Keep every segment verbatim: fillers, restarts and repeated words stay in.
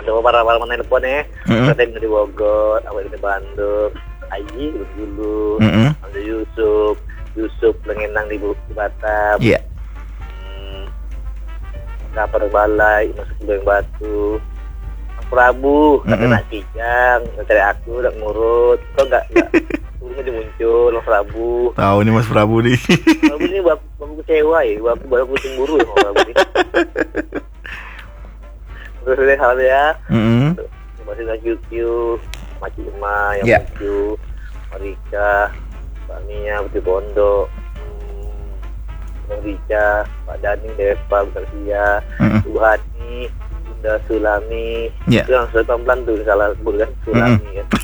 ada para-para mana telepon ya. Mm-hmm. Katanya di Bogor, apa di Bandung, Aji dulu, Mm-hmm. ada Yusuf, Yusuf lengenang di, di Batam. Iya. Hmm, Kapal Balai, masuk ke Bang Batu. Prabu, kata Mm-hmm. nak kijang, cari aku, nak ngurut. Kok enggak enggak turunnya dia muncul, Mas Prabu. Tahu nih Mas Prabu nih. Prabu ini baku, baku kecewa ya, baku baku cemburu ya Mas Prabu ini. Terus udah salam ya. Mm-hmm. Terima kasih Q Q, Maci Ima yang Yeah. lucu, Marika, Pak Mia, Putri Bondo, hmm, Bang Rica, Pak Dani, Depa, Bu Garcia, Mm-hmm. Bu Hani, Bunda Sulami. Yeah. Itu yang sudah pelan tuh salah sebut kan Sulami Mm-hmm. kan.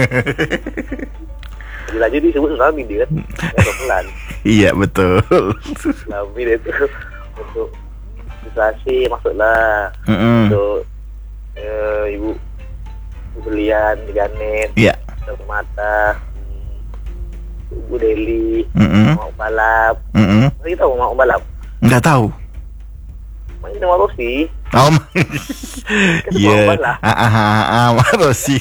Jadi lanjut disebut Sulami dia kan. Ya, pelan. Iya betul. Sulami dia itu untuk ilustrasi masuklah. Mm-hmm. Untuk eh, Ibu Ibu Berlian di Ganet, Iya. Dr. Mata, hmm, Ibu Deli, Mm-hmm. mau balap. Mm-hmm. Masa kita mau mau balap? Nggak tahu. Main sama Rosi. Oh, Iya. iya. Ah ah ah ah, Mas Rosi.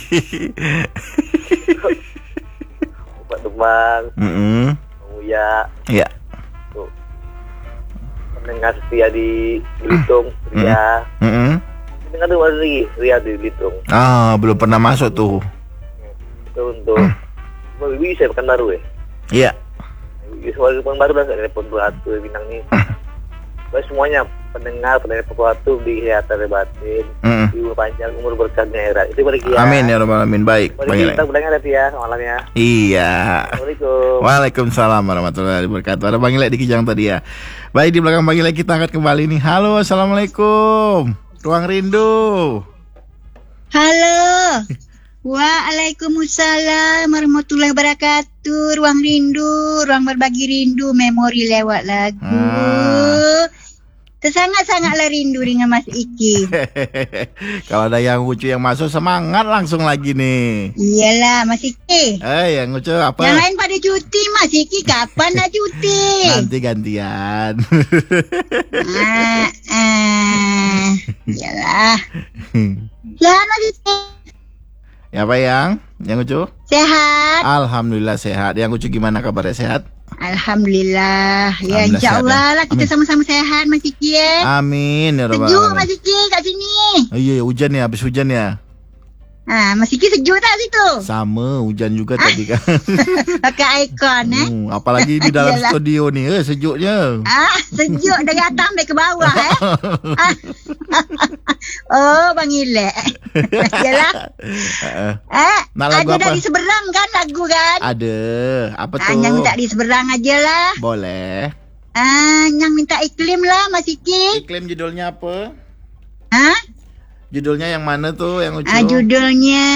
Pak Demang, Mm-hmm. Uya, Iya. tuh pendengar setia di Belitung, Ria. Mm-hmm. Pendengar tuh ada lagi Ria di Belitung. Ah, belum pernah masuk tuh. Itu untuk Bapak bisa pekan baru ya. Iya. Soal pekan baru dah telepon Ratu Bintang nih. Baik semuanya pendengar pendengar Pekuatu di kesehatan batin, Mm-hmm. di umur panjang, umur berkah akhirat. Itu balik ya. Amin ya rabbal alamin. Baik. Balik Panggil. kita bilangnya nanti ya malam ya. Iya. Assalamualaikum. Waalaikumsalam warahmatullahi wabarakatuh. Ada Bang Ilek di Kijang tadi ya. Baik, di belakang Bang Ilek kita angkat kembali nih. Halo, assalamualaikum. Ruang Rindu. Halo. Waalaikumsalam warahmatullahi wabarakatuh. Ruang rindu, ruang berbagi rindu, memori lewat lagu. Ah. Tersangat-sangatlah rindu dengan Mas Iki. Kalau ada yang lucu yang masuk, semangat langsung lagi nih. Iyalah Mas Iki. Eh, yang lucu apa? Yang lain pada cuti, Mas Iki kapan nak cuti? Nanti gantian. ah, ah. Iyalah. Lah Mas Iki. Ya apa yang? Yang lucu? Sehat. Alhamdulillah sehat. Yang lucu gimana kabarnya, sehat? Alhamdulillah. Ya Alhamdulillah insyaAllah sehat, ya. lah kita Amin. sama-sama sehat Mas Iki ya. Amin ya rabbal Sejuk Mas alamin. Iki kat sini. Oh iya, hujan ya, habis hujan ya. Ah, Mas Iki sejuk tak situ? Sama, hujan juga tadi kan. Pakai aircon eh. Hmm, apalagi di dalam Yalah. studio nih, eh, sejuknya. Ah, sejuk dari atas sampai ke bawah eh. Ah. Oh, Bang Ilek. Yalah. Eh, Eh, Nak lagu ada apa? dari seberang kan lagu kan? Ada, apa tuh? Ah, yang minta di seberang aja lah. Boleh. Ah, yang minta iklim lah Mas Iki. Iklim judulnya apa? Hah? Judulnya yang mana tuh yang lucu? Ah, judulnya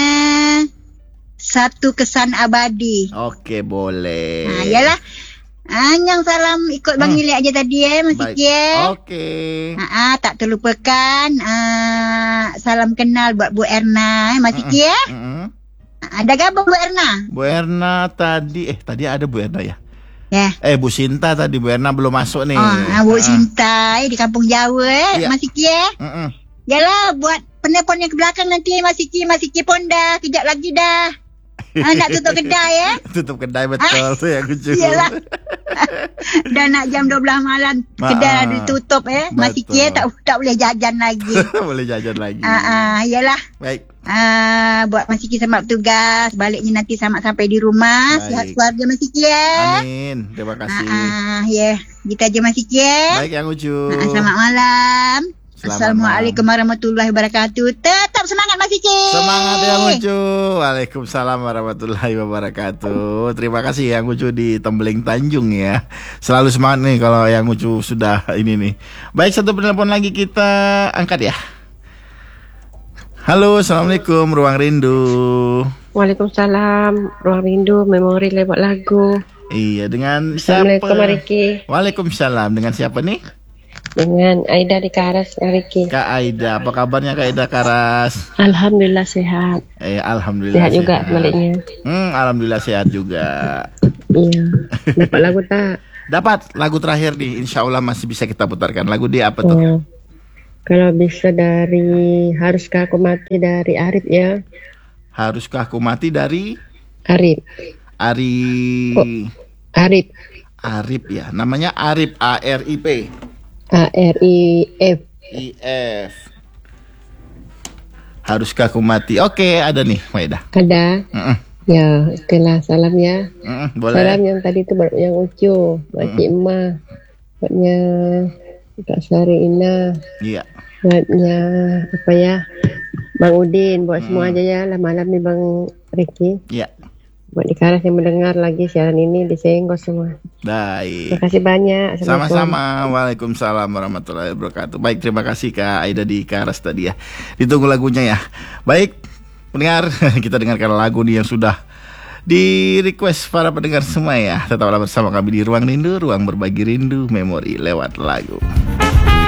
Satu Kesan Abadi. Oke, boleh. Ah, yalah. Ah, yang salam ikut Bang Hmm. Ilek aja tadi eh, Mas Baik. Iki eh. Oke. Ah, ah, tak terlupakan ah, salam kenal buat Bu Erna eh, Mas Iki ya. Mm-mm. Ada gabung Bu Erna? Bu Erna tadi, eh tadi ada Bu Erna ya? Ya. Eh Bu Sinta tadi, Bu Erna belum masuk nih. Oh, ah, Bu Ah. Sinta eh, di Kampung Jawa eh, Iya. Mas Iki ya. Mm-mm. Yalah buat penelpon yang ke belakang nanti Mas Iki, Mas Iki pun dah kejap lagi dah. Ah, nak tutup kedai eh. Tutup kedai betul tuh yang lucu. Iyalah. Dah nak jam dua belas malam Ma- kedai ah. dah ditutup eh. Mas Betul. Iki eh, tak tak boleh jajan lagi. Boleh jajan lagi. Ah, ah, yalah. Baik. Ah, buat Mas Iki selamat bertugas. Baliknya nanti selamat sampai di rumah. Baik. Sihat keluarga Mas Iki ya. Amin. Terima kasih. Ah, ah, ya. Kita aja Mas Iki ya. Baik yang lucu. Ah, selamat malam. Selamat Assalamualaikum warahmatullahi wabarakatuh. Tetap semangat Mas Iki. Semangat yang lucu. Waalaikumsalam warahmatullahi wabarakatuh. Terima kasih yang lucu di Tembeling Tanjung ya. Selalu semangat nih kalau yang lucu sudah ini nih. Baik, satu penelpon lagi kita angkat ya. Halo, assalamualaikum Ruang Rindu. Waalaikumsalam, Ruang Rindu, memori lewat lagu. Iya, dengan siapa? Assalamualaikum Ariki. Waalaikumsalam. Dengan siapa nih? Dengan Aida di Karas, Ariki. Kak Aida. Apa kabarnya Kak Aida Karas? Alhamdulillah sehat. Eh, alhamdulillah Sehat juga baliknya. Hmm, alhamdulillah sehat juga. Iya. Dapat lagu tak? Dapat lagu terakhir nih, insya Allah masih bisa kita putarkan. Lagu dia apa tuh? Oh. Kalau bisa dari Haruskah Aku Mati dari Arif ya. Haruskah Aku Mati dari Arif. Ari Oh. Arif. Arif ya. Namanya Arif, A R I P. A R I F. I F. Haruskah Aku Mati. Oke, ada nih, Maida. Ada. Mm-mm. Ya, okelah, salam ya. Mm-mm, boleh. Salam yang tadi itu buat yang Ucu, buat Cik Emah, buatnya Kak Sari Ina, Iya. buatnya apa ya, Bang Udin, buat semua aja ya, lah malam nih Bang Ricky. Iya. Buat di Karas yang mendengar lagi siaran ini disenggol semua. Baik. Terima kasih banyak. Assalamualaikum. Sama-sama. Waalaikumsalam warahmatullahi wabarakatuh. Baik, terima kasih Kak Aida di Karas tadi ya. Ditunggu lagunya ya. Baik, pendengar, kita dengarkan lagu nih yang sudah di request para pendengar semua ya. Tetaplah bersama kami di Ruang Rindu, ruang berbagi rindu, memori lewat lagu.